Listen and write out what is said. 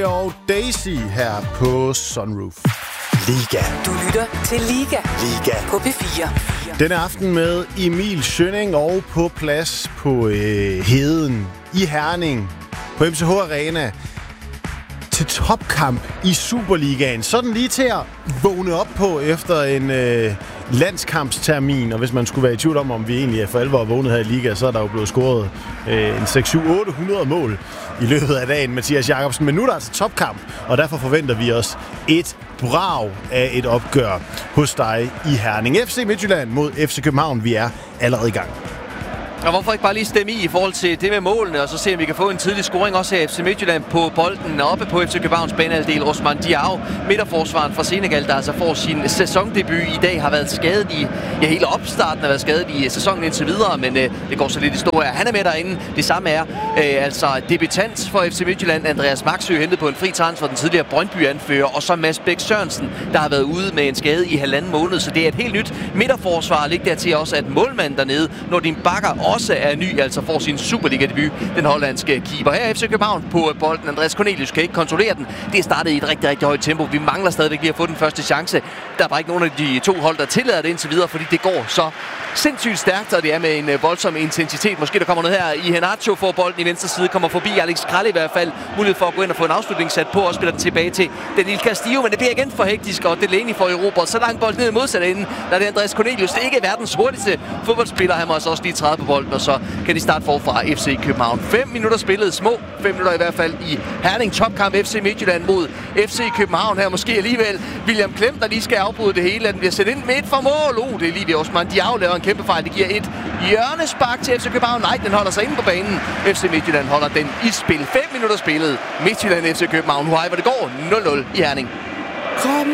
Og Daisy her på Sunroof. Liga. Du lytter til Liga. Liga. På P4. Denne aften med Emil Schønning og på plads på Heden i Herning på MCH Arena til topkamp i Superligaen. Sådan lige til at vågne op på efter en landskampstermin. Og hvis man skulle være i tvivl om vi egentlig er for alvor vågnet her i Liga, så er der jo blevet scoret en 6-7-800 mål i løbet af dagen, Mathias Jacobsen. Men nu er der altså topkamp, og derfor forventer vi os et brag af et opgør hos dig i Herning. FC Midtjylland mod FC København. Vi er allerede i gang. Og hvorfor ikke bare lige stemme i forhold til det med målene, og så se, om vi kan få en tidlig scoring også af FC Midtjylland på bolden oppe på FC Københavns banehalvdel. Osman Diao, midterforsvaren fra Senegal, der altså får sin sæsondebut i dag, har været skadet i, hele opstarten har været skadet i sæsonen indtil videre, men det går så lidt i stå her. Han er med derinde. Det samme er altså debutant for FC Midtjylland, Andreas Maxø, hentet på en fri transfer, den tidligere Brøndby-anfører, og så Mads Bæk Sørensen, der har været ude med en skade i 1,5 måned, så det er et helt nyt midterforsvar. Læg dertil også, at målmanden dernede, når din bakker også er ny, altså får sin Superliga-debut, den hollandske keeper. Her er FC København på bolden. Andreas Cornelius kan ikke kontrollere den. Det er startet i et rigtig, rigtig højt tempo. Vi mangler stadigvæk lige at få den første chance. Der er bare ikke nogen af de to hold, der tillader det indtil videre, fordi det går så sindssygt stærkt, og det er med en voldsom intensitet. Måske der kommer noget her. I Henacho får bolden i venstre side, kommer forbi Alex Krall i hvert fald. Mulighed for at gå ind og få en afslutning sat på, og spiller den tilbage til den lille Castillo, men det bliver igen for hektisk, og Delaney får Europa. Så langt bold ned i modsatte ende. Der er det Andreas Cornelius. Det er ikke verdens hurtigste fodboldspiller. Han må altså også lige træde på bolden, og så kan de starte forfra FC København. 5 minutter spillet, små 5 minutter i hvert fald i Herning. Topkamp FC Midtjylland mod FC København her. Måske alligevel William Klem, der lige skal afbryde det hele. Den bliver sat ind med et for mål. Det er lige det. Osman Diao laver en kæmpe fejl. Det giver et hjørnespark til FC København. Nej, den holder sig inde på banen. FC Midtjylland holder den i spil. 5 minutter spillet. Midtjylland FC København. Nu hvor det går 0-0 i Herning.